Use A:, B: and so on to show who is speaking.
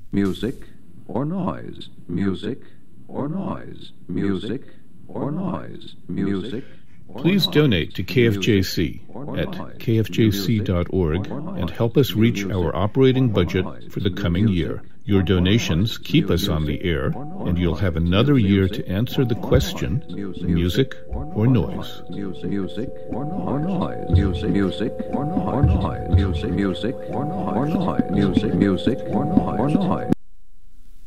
A: music, or noise, music, or noise, music, or noise, music.
B: Please donate to KFJC at kfjc.org and help us reach our operating budget for the coming year. Your donations keep us on the air, and you'll have another year to answer the question, music or noise.
A: Music or noise, music or noise, music or noise, music or noise, music or noise.